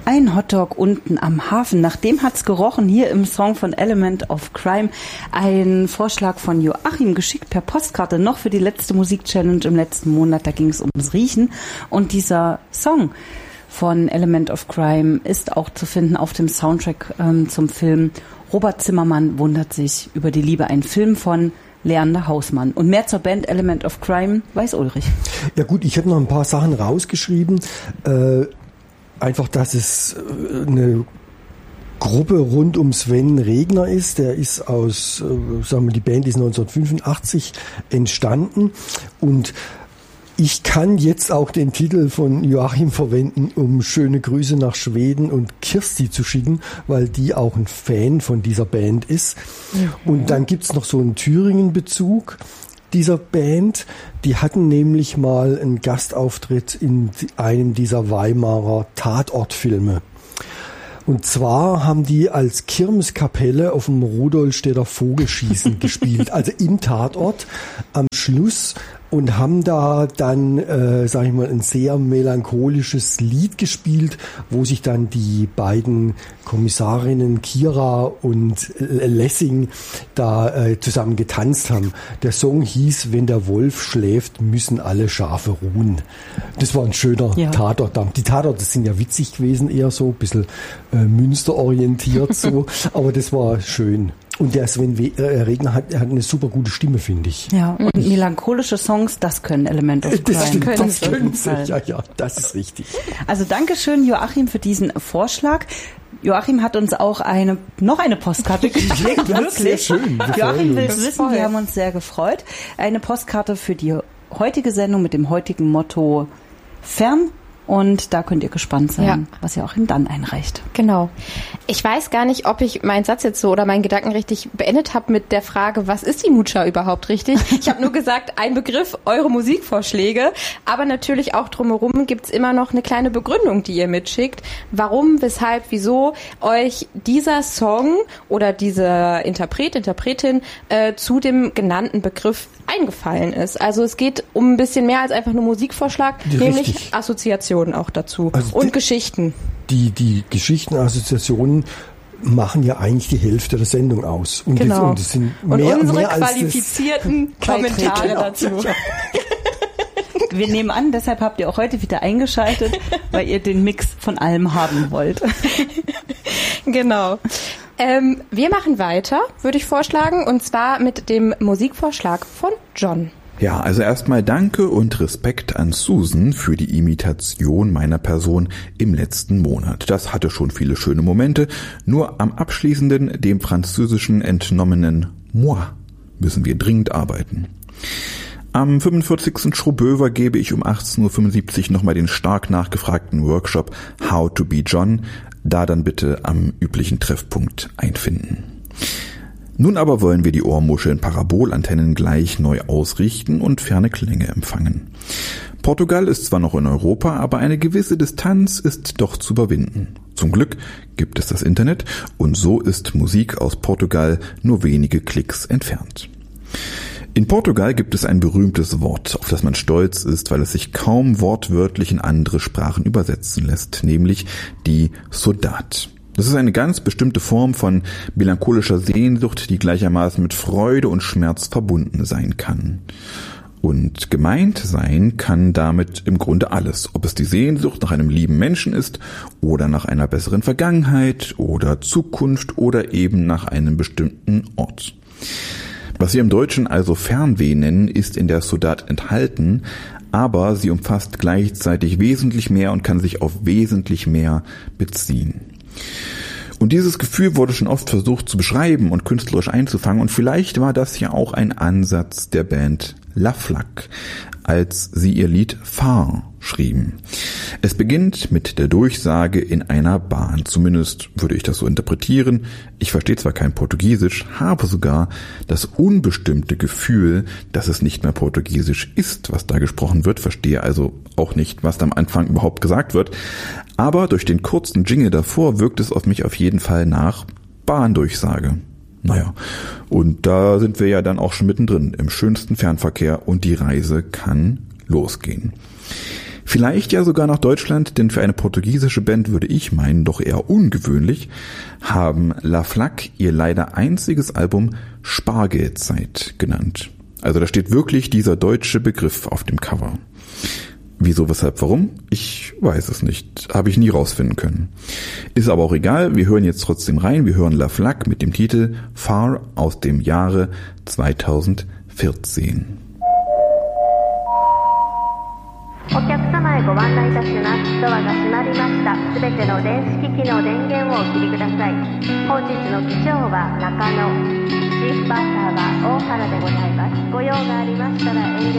Ein Hotdog unten am Hafen. Nach dem hat's gerochen, hier im Song von Element of Crime. Ein Vorschlag von Joachim, geschickt per Postkarte, noch für die letzte Musikchallenge im letzten Monat. Da ging es ums Riechen. Und dieser Song von Element of Crime ist auch zu finden auf dem Soundtrack zum Film Robert Zimmermann wundert sich über die Liebe. Ein Film von Leander Hausmann. Und mehr zur Band Element of Crime weiß Ulrich. Ja gut, ich habe noch ein paar Sachen rausgeschrieben. Einfach, dass es eine Gruppe rund um Sven Regner ist. Der ist aus, sagen wir, die Band ist 1985 entstanden. Und ich kann jetzt auch den Titel von Joachim verwenden, um schöne Grüße nach Schweden und Kirsti zu schicken, weil die auch ein Fan von dieser Band ist. Mhm. Und dann gibt's noch so einen Thüringen-Bezug dieser Band. Die hatten nämlich mal einen Gastauftritt in einem dieser Weimarer Tatortfilme. Und zwar haben die als Kirmeskapelle auf dem Rudolstädter Vogelschießen gespielt, also im Tatort am Schluss, und haben da dann, sag ich mal, ein sehr melancholisches Lied gespielt, wo sich dann die beiden Kommissarinnen Kira und Lessing da zusammen getanzt haben. Der Song hieß "Wenn der Wolf schläft, müssen alle Schafe ruhen". Das war ein schöner Tatort. Die Tatorte sind ja witzig gewesen, eher so ein bisschen münsterorientiert so, aber das war schön. Und der Sven Regner hat eine super gute Stimme, finde ich. Ja, und melancholische Songs, das können Element of Crime. Das können sie. Ja, das ist richtig. Also Dankeschön, Joachim, für diesen Vorschlag. Joachim hat uns auch noch eine Postkarte geschickt. Wirklich schön. Joachim will es wissen, wir haben uns sehr gefreut. Eine Postkarte für die heutige Sendung mit dem heutigen Motto Fern. Und da könnt ihr gespannt sein, was ihr auch ihm dann einreicht. Genau. Ich weiß gar nicht, ob ich meinen Satz jetzt so oder meinen Gedanken richtig beendet habe mit der Frage, was ist die Mutscha überhaupt richtig? Ich habe nur gesagt, ein Begriff, eure Musikvorschläge. Aber natürlich auch drumherum gibt's immer noch eine kleine Begründung, die ihr mitschickt. Warum, weshalb, wieso euch dieser Song oder diese Interpretin zu dem genannten Begriff eingefallen ist. Also es geht um ein bisschen mehr als einfach nur Musikvorschlag, nämlich Assoziationen auch dazu, also und Geschichten. Die Geschichtenassoziationen machen ja eigentlich die Hälfte der Sendung aus. Und genau. Das sind und mehr, unsere mehr qualifizierten Kommentare dazu. Wir nehmen an, deshalb habt ihr auch heute wieder eingeschaltet, weil ihr den Mix von allem haben wollt. Genau. Wir machen weiter, würde ich vorschlagen, und zwar mit dem Musikvorschlag von John. Ja, also erstmal Danke und Respekt an Susan für die Imitation meiner Person im letzten Monat. Das hatte schon viele schöne Momente, nur am abschließenden, dem französischen entnommenen Moi, müssen wir dringend arbeiten. Am 45. Schroböver gebe ich um 18.75 Uhr nochmal den stark nachgefragten Workshop How to be John, da dann bitte am üblichen Treffpunkt einfinden. Nun aber wollen wir die Ohrmuscheln-Parabolantennen gleich neu ausrichten und ferne Klänge empfangen. Portugal ist zwar noch in Europa, aber eine gewisse Distanz ist doch zu überwinden. Zum Glück gibt es das Internet und so ist Musik aus Portugal nur wenige Klicks entfernt. In Portugal gibt es ein berühmtes Wort, auf das man stolz ist, weil es sich kaum wortwörtlich in andere Sprachen übersetzen lässt, nämlich die Saudade. Das ist eine ganz bestimmte Form von melancholischer Sehnsucht, die gleichermaßen mit Freude und Schmerz verbunden sein kann. Und gemeint sein kann damit im Grunde alles, ob es die Sehnsucht nach einem lieben Menschen ist oder nach einer besseren Vergangenheit oder Zukunft oder eben nach einem bestimmten Ort. Was wir im Deutschen also Fernweh nennen, ist in der Saudade enthalten, aber sie umfasst gleichzeitig wesentlich mehr und kann sich auf wesentlich mehr beziehen. Und dieses Gefühl wurde schon oft versucht zu beschreiben und künstlerisch einzufangen, und vielleicht war das ja auch ein Ansatz der Band La Flaque, als sie ihr Lied Phare schrieben. Es beginnt mit der Durchsage in einer Bahn, zumindest würde ich das so interpretieren. Ich verstehe zwar kein Portugiesisch, habe sogar das unbestimmte Gefühl, dass es nicht mehr Portugiesisch ist, was da gesprochen wird, verstehe also auch nicht, was da am Anfang überhaupt gesagt wird, aber durch den kurzen Jingle davor wirkt es auf mich auf jeden Fall nach Bahndurchsage. Naja, und da sind wir ja dann auch schon mittendrin im schönsten Fernverkehr und die Reise kann losgehen. Vielleicht ja sogar nach Deutschland, denn für eine portugiesische Band würde ich meinen, doch eher ungewöhnlich, haben La Flaque ihr leider einziges Album Spargelzeit genannt. Also da steht wirklich dieser deutsche Begriff auf dem Cover. Wieso, weshalb, warum? Ich weiß es nicht. Habe ich nie rausfinden können. Ist aber auch egal. Wir hören jetzt trotzdem rein. Wir hören La Flaque mit dem Titel Far aus dem Jahre 2014. お客様へご案内いたします。ドアが閉まりました。すべての電子機器の電源をお切りください。本日の機長は中野、チーフパーサーは大原でございます。ご用がありましたら遠慮